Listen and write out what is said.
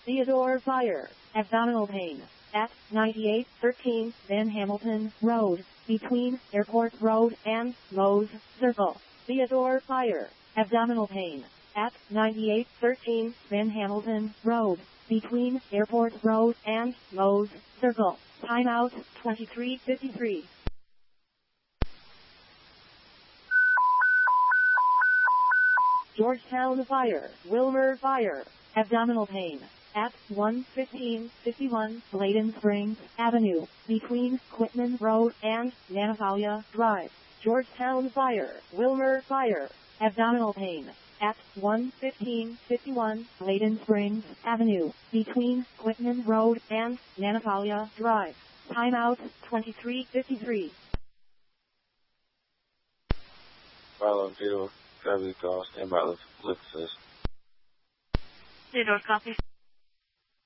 Theodore Fire, abdominal pain, at 9813 Van Hamilton Road, between Airport Road and Mose Circle. Theodore Fire, abdominal pain, at 9813 Van Hamilton Road, between Airport Road and Mose Circle. Timeout 23:53. Georgetown Fire, Wilmer Fire, abdominal pain, at 11551 Bladen Springs Avenue, between Quitman Road and Nantahala Drive. Georgetown Fire, Wilmer Fire, abdominal pain, at 11551 Bladen Springs Avenue, between Quitman Road and Nantahala Drive. Timeout 23:53. Bravo, Theodore. Traffic call. Stand by. Let's assist. Theodore, copy.